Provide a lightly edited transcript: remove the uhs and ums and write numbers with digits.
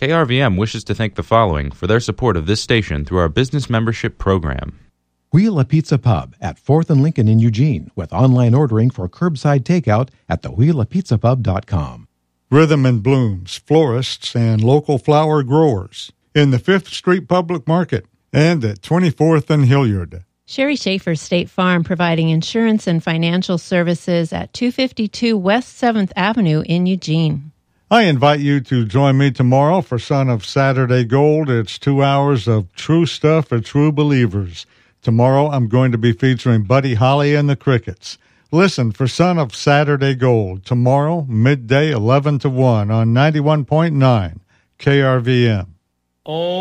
KRVM wishes to thank the following for their support of this station through our business membership program. Wheel a Pizza Pub at 4th and Lincoln in Eugene with online ordering for curbside takeout at thewheelapizzapub.com. Rhythm and Blooms, florists and local flower growers in the 5th Street Public Market and at 24th and Hilliard. Sherry Schaefer State Farm providing insurance and financial services at 252 West 7th Avenue in Eugene. I invite you to join me tomorrow for Son of Saturday Gold. It's 2 hours of true stuff for true believers. Tomorrow I'm going to be featuring Buddy Holly and the Crickets. Listen for Son of Saturday Gold tomorrow, midday 11 to 1 on 91.9 KRVM.